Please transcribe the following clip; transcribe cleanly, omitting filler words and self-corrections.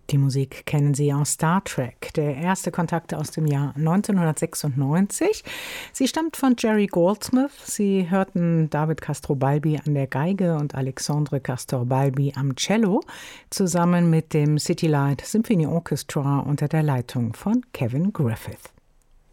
Die Musik kennen Sie aus Star Trek, der erste Kontakt aus dem Jahr 1996. Sie stammt von Jerry Goldsmith. Sie hörten David Castrobalbi an der Geige und Alexandre Castrobalbi am Cello, zusammen mit dem City Light Symphony Orchestra unter der Leitung von Kevin Griffith.